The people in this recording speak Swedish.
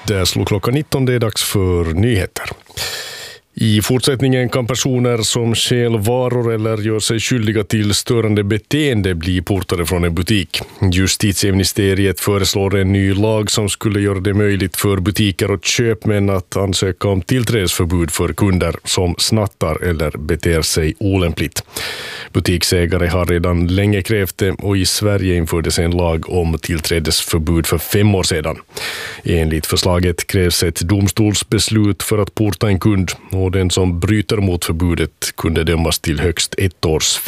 Det slog klockan 19, det är dags för nyheter. I fortsättningen kan personer som stjäl varor eller gör sig skyldiga till störande beteende bli portade från en butik. Justitieministeriet föreslår en ny lag som skulle göra det möjligt för butiker och köpmän att ansöka om tillträdesförbud för kunder som snattar eller beter sig olämpligt. Butiksägare har redan länge krävt det och i Sverige infördes en lag om tillträdesförbud för 5 år sedan. Enligt förslaget krävs ett domstolsbeslut för att porta en kund och den som bryter mot förbudet kunde dömas till högst 1 års